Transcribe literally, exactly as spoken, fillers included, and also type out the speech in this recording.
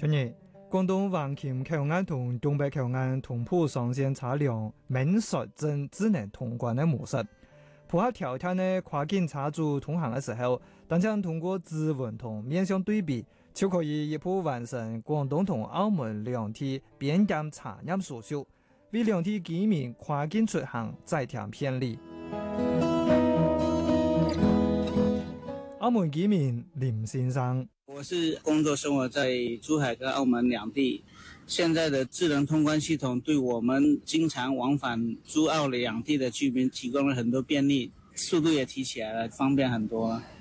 今日廣東橫琴口岸同東北口岸同步上線車輛免稅證智能通關的模式。普客條條呢跨境車主通行的時候，單將通過指紋同面相對比，就可以一步完成廣東同澳門兩地邊檢查驗手續，為兩地居民跨境出行增添便利。澳門居民林先生， 我是工作生活在珠海跟澳門兩地，現在的智能通關系統對我們經常往返珠澳兩地的居民提供了很多便利，速度也提起來了，方便很多。